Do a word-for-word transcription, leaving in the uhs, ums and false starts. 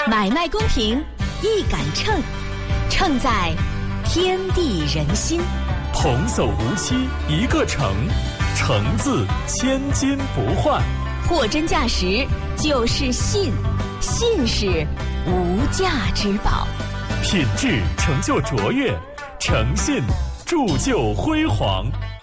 买卖公平，一杆秤，秤在天地人心。 童叟无欺一个诚，诚字千金不换。 货真价实就是信，信是无价之宝。 品质成就卓越，诚信铸就辉煌。